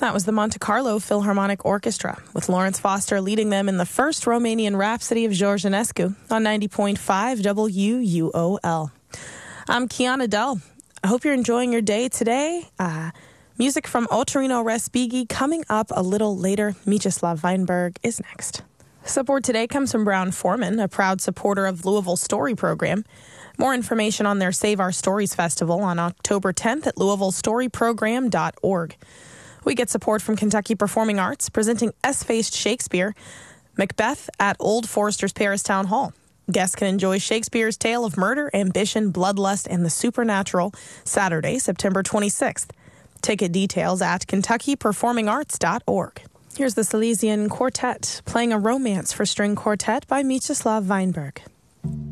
That was the Monte Carlo Philharmonic Orchestra, with Lawrence Foster leading them in the first Romanian Rhapsody of George Enescu on 90.5 WUOL. I'm Kiana Dell. I hope you're enjoying your day today. Music from Otorino Respighi coming up a little later. Mieczysław Weinberg is next. Support today comes from Brown-Forman, a proud supporter of Louisville Story Program. More information on their Save Our Stories Festival on October 10th at louisvillestoryprogram.org. We get support from Kentucky Performing Arts, presenting S-Faced Shakespeare, Macbeth at Old Foresters Paris Town Hall. Guests can enjoy Shakespeare's tale of murder, ambition, bloodlust, and the supernatural Saturday, September 26th. Ticket details at kentuckyperformingarts.org. Here's the Silesian Quartet playing a romance for string quartet by Mieczysław Weinberg.